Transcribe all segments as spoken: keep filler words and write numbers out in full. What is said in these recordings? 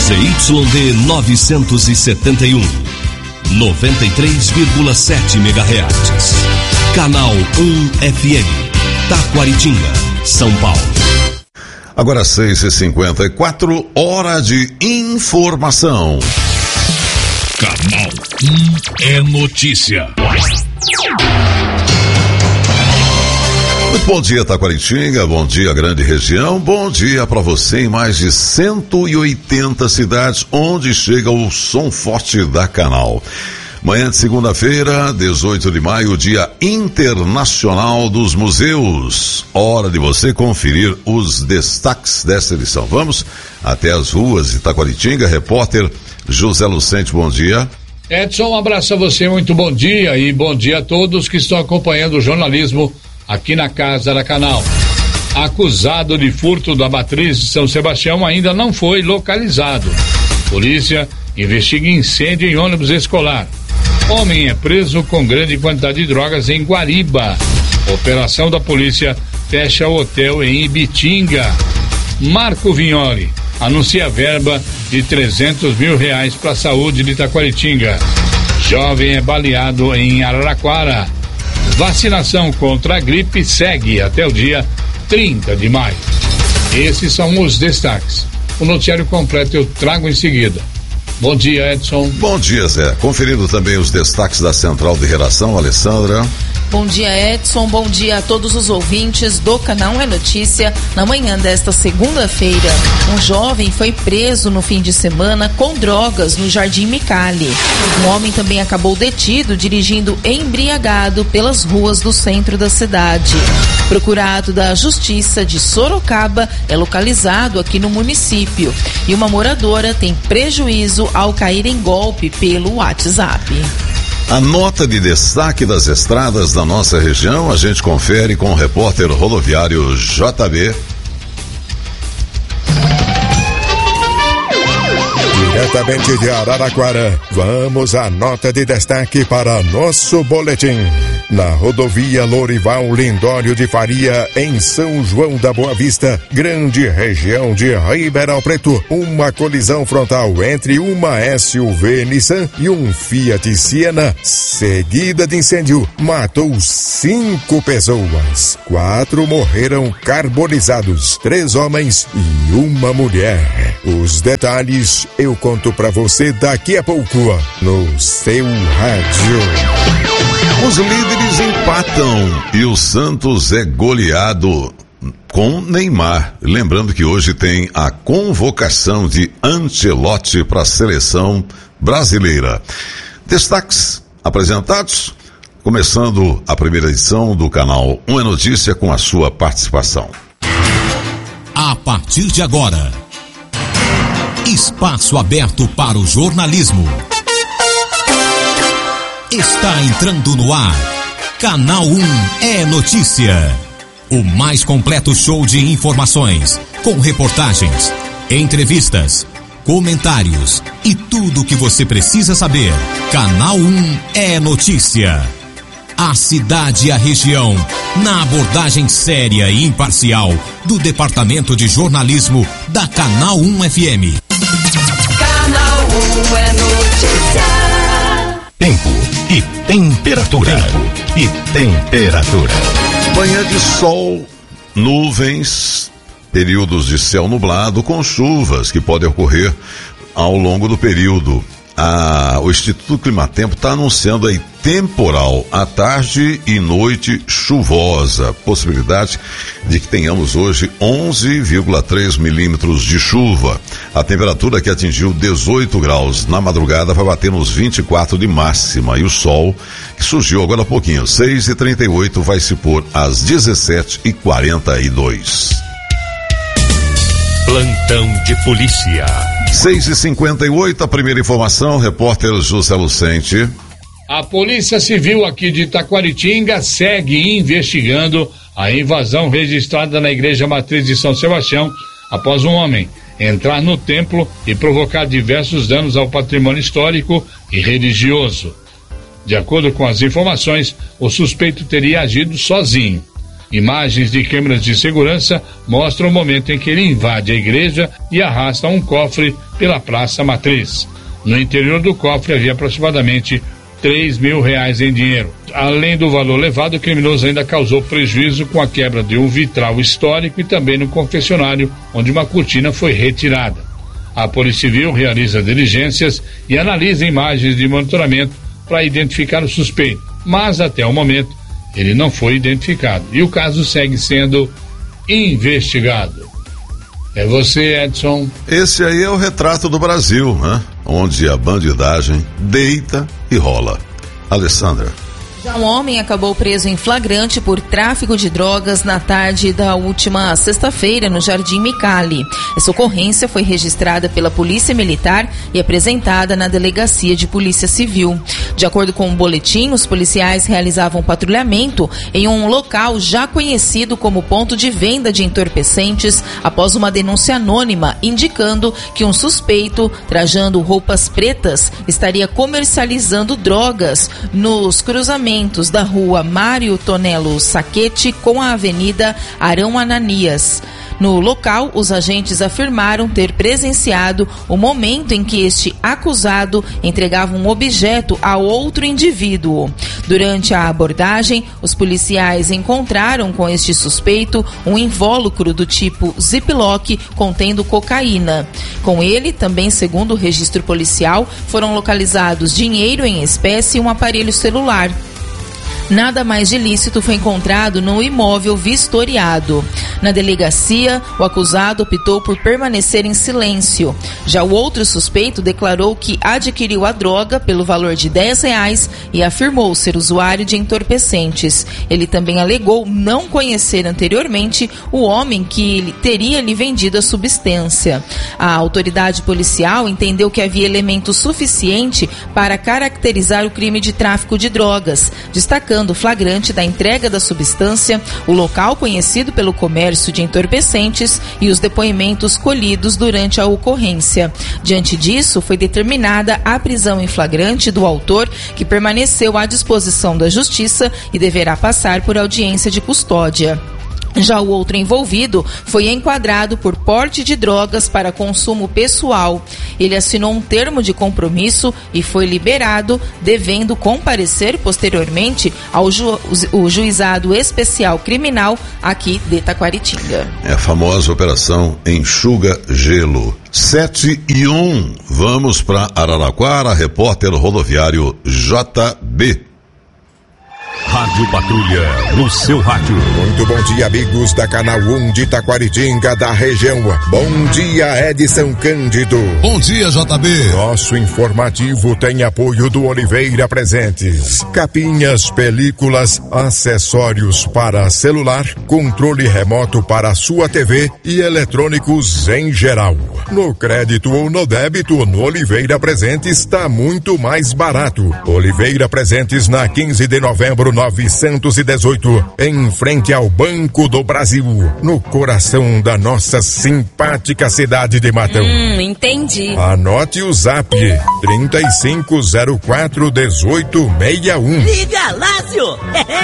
Z Y D novecentos e setenta e um, noventa e três vírgula sete megahertz. Canal um F M, Taquaritinga, São Paulo. Agora seis e cinquenta e quatro, hora de informação. Canal um é notícia. Muito bom dia, Taquaritinga, bom dia, grande região, bom dia para você em mais de cento e oitenta cidades onde chega o som forte da Canal. Manhã de segunda-feira, dezoito de maio, Dia Internacional dos Museus. Hora de você conferir os destaques desta edição. Vamos até as ruas de Taquaritinga. Repórter José Lucente, bom dia. Edson, um abraço a você, muito bom dia e bom dia a todos que estão acompanhando o jornalismo aqui na Casa da Canal. Acusado de furto da matriz de São Sebastião ainda não foi localizado. Polícia investiga incêndio em ônibus escolar. Homem é preso com grande quantidade de drogas em Guariba. Operação da polícia fecha o hotel em Ibitinga. Marco Vignoli anuncia verba de trezentos mil reais para a saúde de Taquaritinga. Jovem é baleado em Araraquara. Vacinação contra a gripe segue até o dia trinta de maio. Esses são os destaques. O noticiário completo eu trago em seguida. Bom dia, Edson. Bom dia, Zé. Conferindo também os destaques da Central de Redação, Alessandra. Bom dia, Edson. Bom dia a todos os ouvintes do Canal É Notícia. Na manhã desta segunda-feira, um jovem foi preso no fim de semana com drogas no Jardim Micali. Um homem também acabou detido dirigindo embriagado pelas ruas do centro da cidade. Procurado da Justiça de Sorocaba é localizado aqui no município. E uma moradora tem prejuízo ao cair em golpe pelo WhatsApp. A nota de destaque das estradas da nossa região a gente confere com o repórter rodoviário J B. Diretamente de Araraquara, vamos à nota de destaque para nosso boletim. Na rodovia Lorival Lindório de Faria, em São João da Boa Vista, grande região de Ribeirão Preto, uma colisão frontal entre uma S U V Nissan e um Fiat Siena, seguida de incêndio, matou cinco pessoas. Quatro morreram carbonizados, três homens e uma mulher. Os detalhes eu conto pra você daqui a pouco no seu rádio. Os líderes empatam e o Santos é goleado com Neymar. Lembrando que hoje tem a convocação de Ancelotti para a seleção brasileira. Destaques apresentados, começando a primeira edição do canal um é Notícia com a sua participação. A partir de agora, espaço aberto para o jornalismo. Está entrando no ar, Canal um é Notícia. O mais completo show de informações, com reportagens, entrevistas, comentários e tudo o que você precisa saber. Canal um é Notícia. A cidade e a região, na abordagem séria e imparcial do Departamento de Jornalismo da Canal um F M. Canal um é Notícia. Tempo e temperatura. Tempo e temperatura. Manhã de sol, nuvens, períodos de céu nublado com chuvas que podem ocorrer ao longo do período. Ah, o Instituto Climatempo está anunciando aí temporal à tarde e noite chuvosa. Possibilidade de que tenhamos hoje onze vírgula três milímetros de chuva. A temperatura que atingiu dezoito graus na madrugada vai bater nos vinte e quatro de máxima. E o sol, que surgiu agora há pouquinho, seis e trinta e oito, vai se pôr às dezessete e quarenta e dois. Plantão de polícia. seis e cinquenta e oito, a primeira informação, repórter José Lucente. A Polícia Civil aqui de Taquaritinga segue investigando a invasão registrada na Igreja Matriz de São Sebastião após um homem entrar no templo e provocar diversos danos ao patrimônio histórico e religioso. De acordo com as informações, o suspeito teria agido sozinho. Imagens de câmeras de segurança mostram o momento em que ele invade a igreja e arrasta um cofre pela Praça Matriz. No interior do cofre havia aproximadamente três mil reais em dinheiro. Além do valor levado, o criminoso ainda causou prejuízo com a quebra de um vitral histórico e também no confessionário, onde uma cortina foi retirada. A Polícia Civil realiza diligências e analisa imagens de monitoramento para identificar o suspeito, mas até o momento ele não foi identificado e o caso segue sendo investigado. É você, Edson. Esse aí é o retrato do Brasil, né? Onde a bandidagem deita e rola. Alessandra. Já um homem acabou preso em flagrante por tráfico de drogas na tarde da última sexta-feira no Jardim Micali. Essa ocorrência foi registrada pela Polícia Militar e apresentada na Delegacia de Polícia Civil. De acordo com o boletim, os policiais realizavam patrulhamento em um local já conhecido como ponto de venda de entorpecentes após uma denúncia anônima indicando que um suspeito, trajando roupas pretas, estaria comercializando drogas nos cruzamentos da rua Mário Tonelo Saquete com a Avenida Arão Ananias. No local, os agentes afirmaram ter presenciado o momento em que este acusado entregava um objeto a outro indivíduo. Durante a abordagem, os policiais encontraram com este suspeito um invólucro do tipo Ziploc contendo cocaína. Com ele, também segundo o registro policial, foram localizados dinheiro em espécie e um aparelho celular. Nada mais de ilícito foi encontrado no imóvel vistoriado. Na delegacia, o acusado optou por permanecer em silêncio. Já o outro suspeito declarou que adquiriu a droga pelo valor de dez reais e afirmou ser usuário de entorpecentes. Ele também alegou não conhecer anteriormente o homem que teria lhe vendido a substância. A autoridade policial entendeu que havia elemento suficiente para caracterizar o crime de tráfico de drogas, destacando o flagrante da entrega da substância, o local conhecido pelo comércio de entorpecentes e os depoimentos colhidos durante a ocorrência. Diante disso, foi determinada a prisão em flagrante do autor, que permaneceu à disposição da Justiça e deverá passar por audiência de custódia. Já o outro envolvido foi enquadrado por porte de drogas para consumo pessoal. Ele assinou um termo de compromisso e foi liberado, devendo comparecer posteriormente ao ju- o Juizado Especial Criminal aqui de Taquaritinga. É a famosa operação Enxuga Gelo. Sete e um. Vamos para Araraquara, repórter rodoviário J B. Rádio Patrulha, no seu rádio. Muito bom dia, amigos da Canal um de Taquaritinga, da região. Bom dia, Edson Cândido. Bom dia, J B. Nosso informativo tem apoio do Oliveira Presentes. Capinhas, películas, acessórios para celular, controle remoto para sua T V e eletrônicos em geral. No crédito ou no débito, no Oliveira Presentes está muito mais barato. Oliveira Presentes na quinze de novembro, novecentos e dezoito, em frente ao Banco do Brasil, no coração da nossa simpática cidade de Matão. Hum, entendi. Anote o zap trinta e cinco zero quatro dezoito sessenta e um. Liga, Lácio!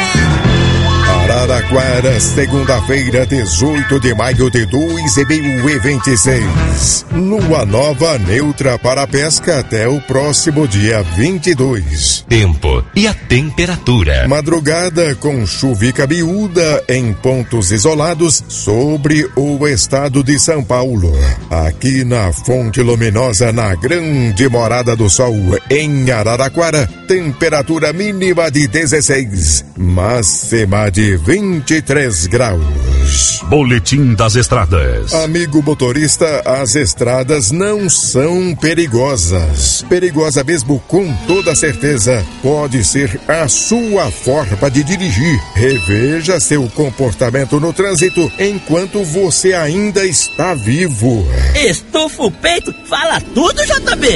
Araraquara, segunda-feira, dezoito de maio de dois mil e vinte e seis. Lua nova neutra para a pesca até o próximo dia vinte e dois. Tempo e a temperatura. Madrugada com chuvica miúda em pontos isolados sobre o estado de São Paulo. Aqui na Fonte Luminosa, na Grande Morada do Sol, em Araraquara, temperatura mínima de dezesseis, máxima de vinte e três graus. Boletim das estradas. Amigo motorista, as estradas não são perigosas. Perigosa mesmo, com toda certeza, pode ser a sua forma de dirigir. Reveja seu comportamento no trânsito enquanto você ainda está vivo. Estufa o peito, fala tudo, J B.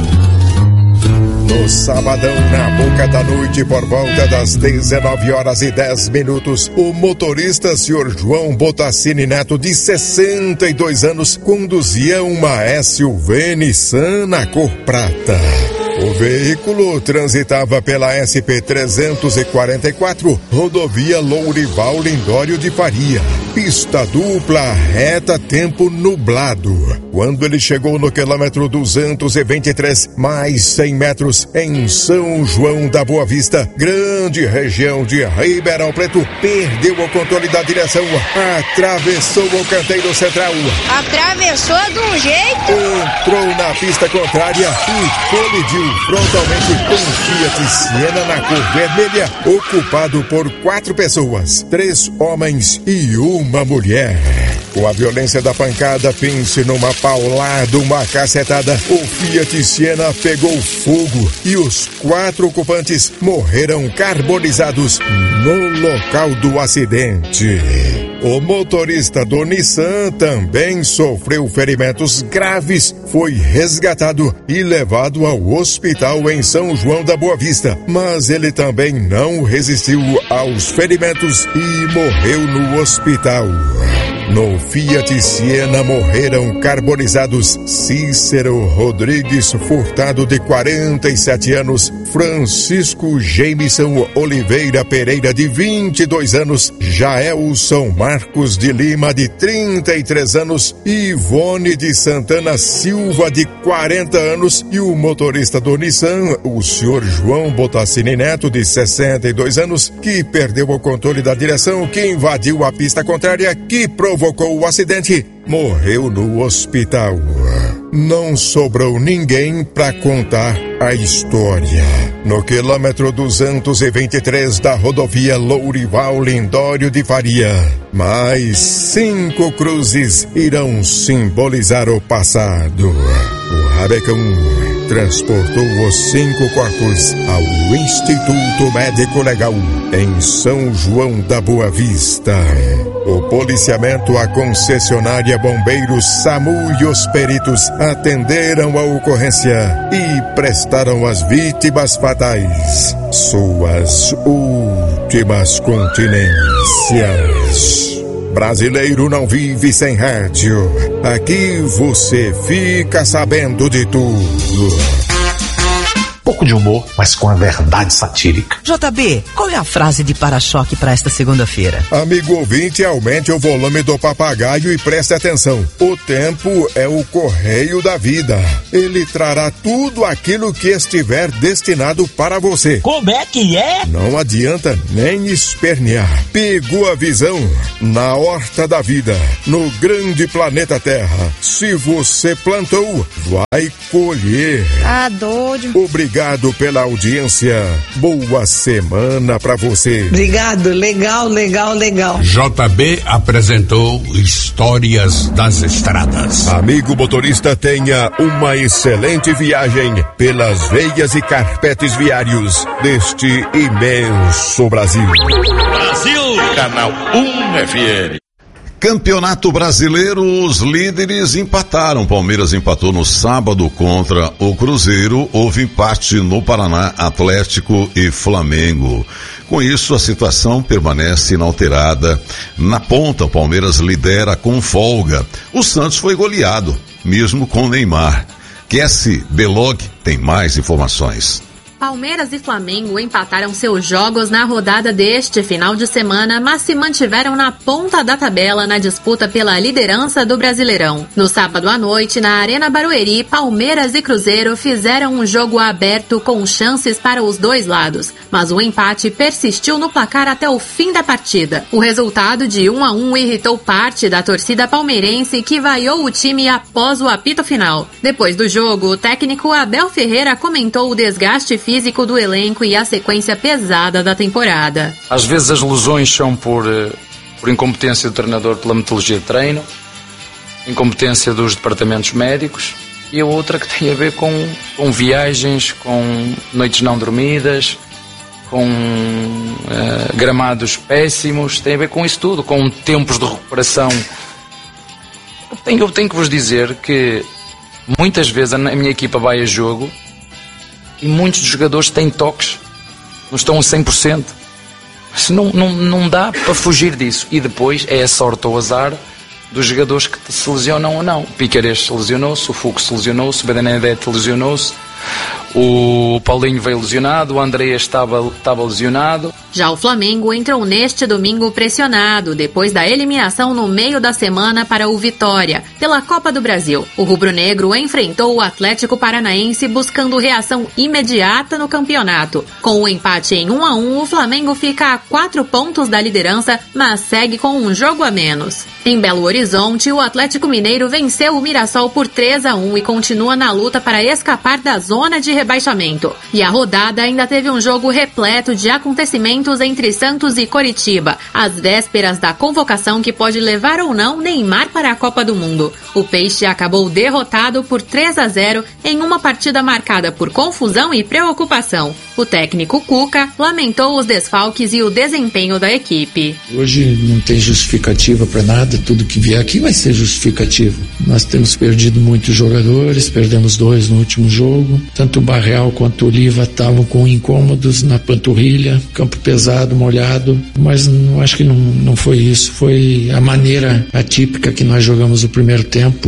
No sabadão, na boca da noite, por volta das dezenove horas e dez minutos, o motorista senhor João Botassini Neto, de sessenta e dois anos, conduzia uma S U V Nissan na cor prata. O veículo transitava pela S P trezentos e quarenta e quatro, rodovia Lourival Lindório de Faria. Pista dupla, reta, tempo nublado. Quando ele chegou no quilômetro duzentos e vinte e três, mais cem metros, em São João da Boa Vista, grande região de Ribeirão Preto, perdeu o controle da direção, atravessou o canteiro central. Atravessou de um jeito. Entrou na pista contrária e colidiu frontalmente com um Fiat Siena na cor vermelha, ocupado por quatro pessoas, três homens e uma mulher. Com a violência da pancada, pense numa paulada, uma cacetada, o Fiat Siena pegou fogo e os quatro ocupantes morreram carbonizados no local do acidente. O motorista do Nissan também sofreu ferimentos graves, foi resgatado e levado ao hospital em São João da Boa Vista, mas ele também não resistiu aos ferimentos e morreu no hospital. No Fiat Siena morreram carbonizados Cícero Rodrigues Furtado, de quarenta e sete anos, Francisco Jameson Oliveira Pereira, de vinte e dois anos, Jaelson Marcos de Lima, de trinta e três anos, Ivone de Santana Silva, de quarenta anos, e o motorista do Nissan, o senhor João Botassini Neto, de sessenta e dois anos, que perdeu o controle da direção, que invadiu a pista contrária, que provocou o acidente, morreu no hospital. Não sobrou ninguém para contar a história. No quilômetro duzentos e vinte e três da rodovia Lourival Lindório de Faria, mais cinco cruzes irão simbolizar o passado. O Rabecão transportou os cinco corpos ao Instituto Médico Legal em São João da Boa Vista. O policiamento, a concessionária, bombeiros, SAMU e os peritos atenderam a ocorrência e prestaram às vítimas fatais suas últimas continências. Brasileiro não vive sem rádio. Aqui você fica sabendo de tudo. Pouco de humor, mas com a verdade satírica. J B, qual é a frase de para-choque para esta segunda-feira? Amigo ouvinte, aumente o volume do papagaio e preste atenção. O tempo é o correio da vida. Ele trará tudo aquilo que estiver destinado para você. Como é que é? Não adianta nem espernear. Pegou a visão? Na horta da vida, no grande planeta Terra. Se você plantou, vai colher. Ah, doido. Obrigado pela audiência. Boa semana pra você. Obrigado, legal, legal, legal. J B apresentou Histórias das Estradas. Amigo motorista, tenha uma excelente viagem pelas veias e carpetes viários deste imenso Brasil. Brasil, Canal um F M. Campeonato Brasileiro, os líderes empataram. Palmeiras empatou no sábado contra o Cruzeiro. Houve empate no Paraná, Atlético e Flamengo. Com isso, a situação permanece inalterada. Na ponta, o Palmeiras lidera com folga. O Santos foi goleado, mesmo com Neymar. Kessi Belog tem mais informações. Palmeiras e Flamengo empataram seus jogos na rodada deste final de semana, mas se mantiveram na ponta da tabela na disputa pela liderança do Brasileirão. No sábado à noite, na Arena Barueri, Palmeiras e Cruzeiro fizeram um jogo aberto com chances para os dois lados, mas o empate persistiu no placar até o fim da partida. O resultado de um a um irritou parte da torcida palmeirense, que vaiou o time após o apito final. Depois do jogo, o técnico Abel Ferreira comentou o desgaste físico físico do elenco e a sequência pesada da temporada. Às vezes as lesões são por, por incompetência do treinador pela metodologia de treino, incompetência dos departamentos médicos, e a outra que tem a ver com, com viagens, com noites não dormidas, com uh, gramados péssimos, tem a ver com isso tudo, com tempos de recuperação. Eu tenho, eu tenho que vos dizer que muitas vezes a minha equipa vai a jogo e muitos dos jogadores têm toques, não estão a cem por cento. Mas não, não, não dá para fugir disso. E depois é a sorte ou azar dos jogadores que se lesionam ou não. O Piquerez se lesionou-se, o Fux se lesionou-se, o Benedetti lesionou-se, O Paulinho veio lesionado, o André estava, estava lesionado. Já o Flamengo entrou neste domingo pressionado, depois da eliminação no meio da semana para o Vitória, pela Copa do Brasil. O rubro-negro enfrentou o Atlético Paranaense buscando reação imediata no campeonato. Com o empate em um a um, o Flamengo fica a quatro pontos da liderança, mas segue com um jogo a menos. Em Belo Horizonte, o Atlético Mineiro venceu o Mirassol por três a um e continua na luta para escapar da zona de rebaixamento. E a rodada ainda teve um jogo repleto de acontecimentos entre Santos e Coritiba, às vésperas da convocação que pode levar ou não Neymar para a Copa do Mundo. O Peixe acabou derrotado por três a zero em uma partida marcada por confusão e preocupação. O técnico Cuca lamentou os desfalques e o desempenho da equipe. Hoje não tem justificativa para nada, tudo que vier aqui vai ser justificativo. Nós temos perdido muitos jogadores, perdemos dois no último jogo, tanto o Barreal quanto o Oliva estavam com incômodos na panturrilha, campo pesado, molhado, mas não, acho que não, não foi isso, foi a maneira atípica que nós jogamos o primeiro tempo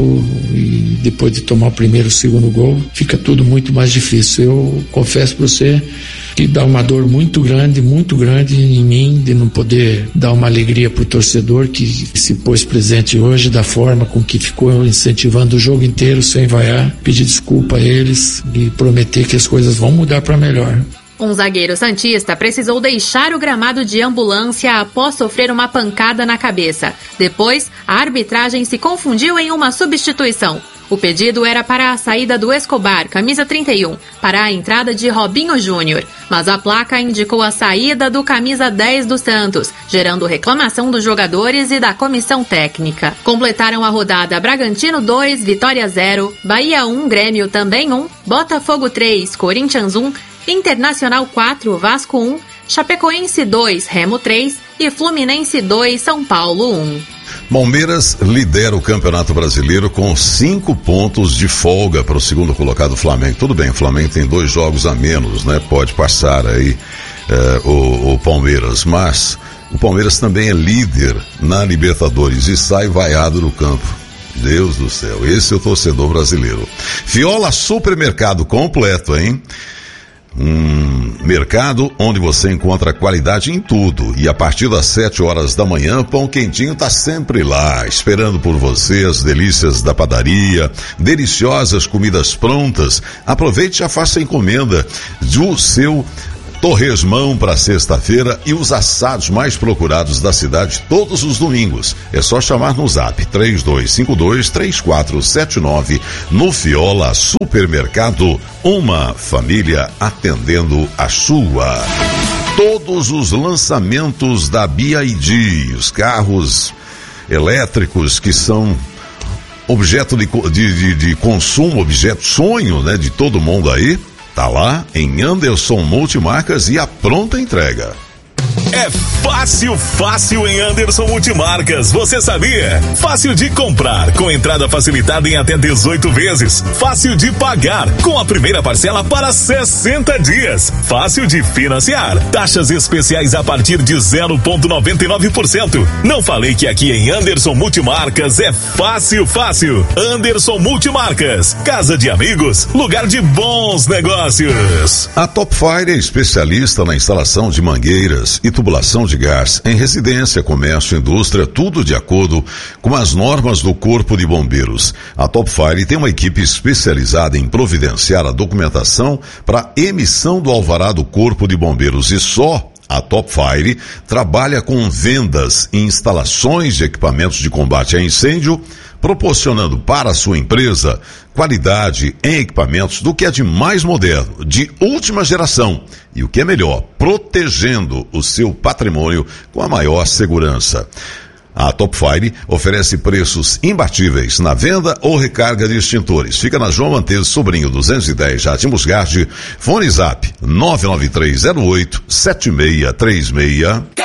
e depois de tomar o primeiro e o segundo gol, fica tudo muito mais difícil. Eu confesso para você que dá uma dor muito grande, muito grande em mim, de não poder dar uma alegria pro torcedor que se pôs presente hoje, da forma com que ficou incentivando o jogo inteiro sem vaiar. Pedir desculpa a eles e prometer que as coisas vão mudar para melhor. Um zagueiro santista precisou deixar o gramado de ambulância após sofrer uma pancada na cabeça. Depois, a arbitragem se confundiu em uma substituição. O pedido era para a saída do Escobar, camisa trinta e um, para a entrada de Robinho Júnior, mas a placa indicou a saída do camisa dez do Santos, gerando reclamação dos jogadores e da comissão técnica. Completaram a rodada Bragantino dois, Vitória zero, Bahia um, Grêmio também um, Botafogo três, Corinthians um, Internacional quatro, Vasco um, Chapecoense dois, Remo três e Fluminense dois, São Paulo um. Palmeiras lidera o Campeonato Brasileiro com cinco pontos de folga para o segundo colocado Flamengo. Tudo bem, o Flamengo tem dois jogos a menos, né? Pode passar aí eh, o, o Palmeiras, mas o Palmeiras também é líder na Libertadores e sai vaiado do campo. Deus do céu, esse é o torcedor brasileiro. Fiola Supermercado completo, hein? Um mercado onde você encontra qualidade em tudo e a partir das sete horas da manhã, pão quentinho tá sempre lá, esperando por você, as delícias da padaria, deliciosas comidas prontas. Aproveite e já faça a encomenda do seu torresmão para sexta-feira e os assados mais procurados da cidade todos os domingos. É só chamar no zap três dois cinco dois, três quatro sete nove no Fiola Supermercado, uma família atendendo a sua. Todos os lançamentos da B Y D, os carros elétricos que são objeto de, de, de, de consumo, objeto sonho, né, de todo mundo aí, tá lá em Anderson Multimarcas e a pronta entrega. É fácil, fácil em Anderson Multimarcas, você sabia? Fácil de comprar, com entrada facilitada em até dezoito vezes. Fácil de pagar, com a primeira parcela para sessenta dias. Fácil de financiar, taxas especiais a partir de zero vírgula noventa e nove por cento. Não falei que aqui em Anderson Multimarcas é fácil, fácil. Anderson Multimarcas, casa de amigos, lugar de bons negócios. A Top Fire é especialista na instalação de mangueiras e tubulação de gás em residência, comércio, indústria, tudo de acordo com as normas do Corpo de Bombeiros. A Top Fire tem uma equipe especializada em providenciar a documentação para emissão do alvará do Corpo de Bombeiros e só a Top Fire trabalha com vendas e instalações de equipamentos de combate a incêndio, proporcionando para a sua empresa qualidade em equipamentos do que é de mais moderno, de última geração e o que é melhor, protegendo o seu patrimônio com a maior segurança. A Top Fire oferece preços imbatíveis na venda ou recarga de extintores. Fica na João Mantes Sobrinho duzentos e dez, Jardim Musgarde. Fone Zap nove nove três zero oito sete seis três seis.